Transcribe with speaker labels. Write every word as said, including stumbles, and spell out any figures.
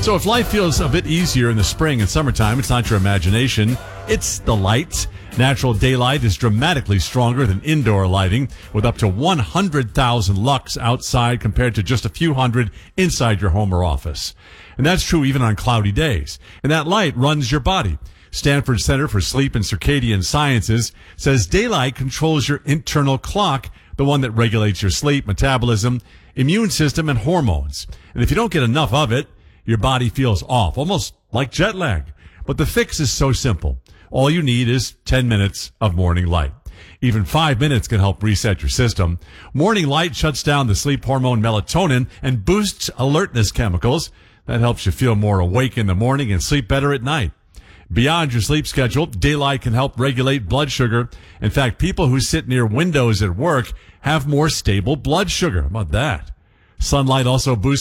Speaker 1: So if life feels a bit easier in the spring and summertime, it's not your imagination. It's the lights. Natural daylight is dramatically stronger than indoor lighting, with up to one hundred thousand lux outside compared to just a few hundred inside your home or office. And that's true even on cloudy days. And that light runs your body. Stanford Center for Sleep and Circadian Sciences says daylight controls your internal clock, the one that regulates your sleep, metabolism, immune system, and hormones. And if you don't get enough of it, your body feels off, almost like jet lag. But the fix is so simple. All you need is ten minutes of morning light. Even five minutes can help reset your system. Morning light shuts down the sleep hormone melatonin and boosts alertness chemicals. That helps you feel more awake in the morning and sleep better at night. Beyond your sleep schedule, daylight can help regulate blood sugar. In fact, people who sit near windows at work have more stable blood sugar. How about that? Sunlight also boosts